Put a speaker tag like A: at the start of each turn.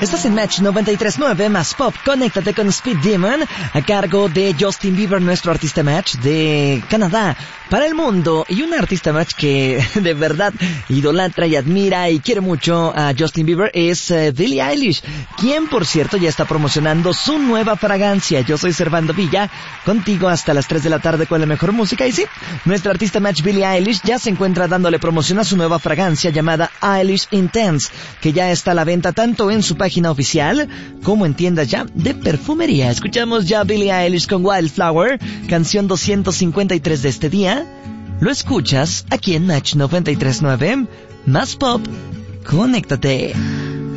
A: Estás en Match 93.9 más Pop. Conéctate con Speed Demon a cargo de Justin Bieber, nuestro artista Match de Canadá para el mundo, y un artista Match que de verdad idolatra y admira y quiere mucho a Justin Bieber es Billie Eilish, quien por cierto ya está promocionando su nueva fragancia. Yo soy Servando Villa, contigo hasta las 3 de la tarde con la mejor música. Y sí, nuestra artista Match Billie Eilish ya se encuentra dándole promoción a su nueva fragancia llamada Eilish Intense, que ya está a la venta tanto en su página oficial como en tiendas ya de perfumería. Escuchamos ya Billie Eilish con Wildflower, canción 253 de este día. Lo escuchas aquí en Match 93.9 más Pop. Conéctate.